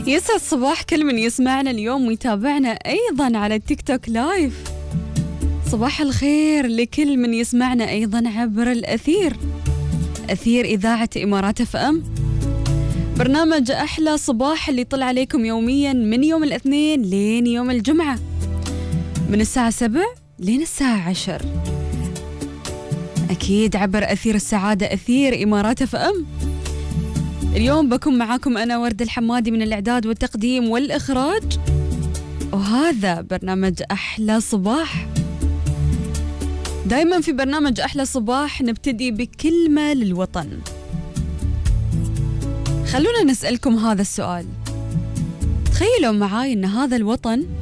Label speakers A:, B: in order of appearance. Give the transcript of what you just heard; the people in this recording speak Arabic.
A: يسعد صباح كل من يسمعنا اليوم ويتابعنا أيضا على التيك توك لايف. صباح الخير لكل من يسمعنا أيضا عبر الأثير، أثير إذاعة إمارات اف ام. برنامج أحلى صباح اللي يطلع عليكم يوميا من يوم الاثنين لين يوم الجمعة، من الساعة 7 لين الساعة 10، أكيد عبر أثير السعادة، أثير إمارات اف ام. اليوم بكون معاكم أنا ورد الحمادي من الإعداد والتقديم والإخراج، وهذا برنامج أحلى صباح. دايما في برنامج أحلى صباح نبتدي بكلمة للوطن. خلونا نسألكم هذا السؤال، تخيلوا معاي أن هذا الوطن